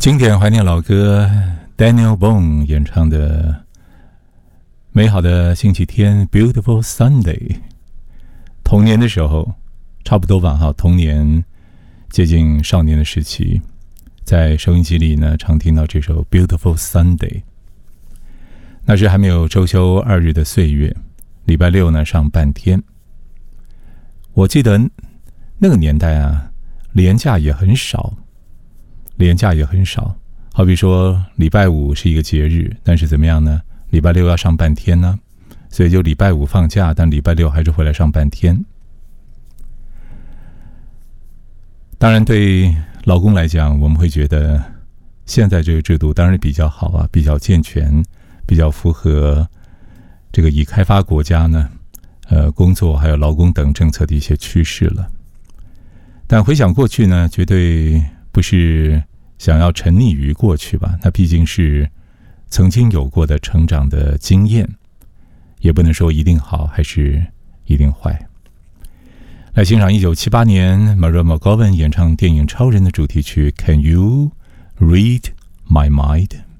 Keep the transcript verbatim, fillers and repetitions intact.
经典怀念老歌 Daniel Boone 演唱的美好的星期天 Beautiful Sunday。 童年的时候差不多吧哈，童年接近少年的时期，在收音机里呢常听到这首 Beautiful Sunday。 那时还没有周休二日的岁月，礼拜六呢上半天。我记得那个年代啊，连假也很少连假也很少，好比说礼拜五是一个节日，但是怎么样呢？礼拜六要上半天呢，所以就礼拜五放假，但礼拜六还是回来上半天。当然对劳工来讲，我们会觉得现在这个制度当然比较好啊，比较健全，比较符合这个已开发国家呢呃工作还有劳工等政策的一些趋势了。但回想过去呢，绝对不是想要沉溺于过去吧，那毕竟是曾经有过的成长的经验，也不能说一定好还是一定坏。来欣赏一九七八年 Maria McGowan 演唱电影《超人》的主题曲 Can You Read My Mind。